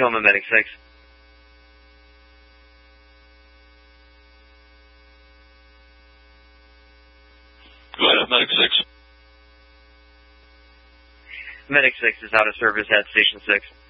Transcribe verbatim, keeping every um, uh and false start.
Tacoma, Medic six. Go ahead, Medic six. Medic six is out of service at Station six.